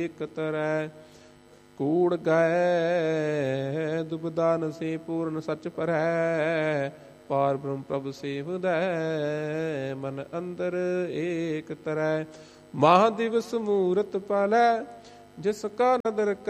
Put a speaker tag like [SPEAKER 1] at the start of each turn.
[SPEAKER 1] ਏਕ ਤਰੈ। ਕੂੜ ਗਏ ਦੁਬਦਾ ਨਸੇ ਪੂਰਨ ਸਚ ਭਰੈ। ਪਾਰ ਬ੍ਰਹਮ ਪ੍ਰਭ ਸੇਵਦੈ ਮਨ ਅੰਦਰ ਏਕ ਤਰੈ। ਮਹਾ ਦਿਵਸ ਮੂਰਤ ਪਾਲੈ ਜਿਸ ਕਾ ਨਦਰ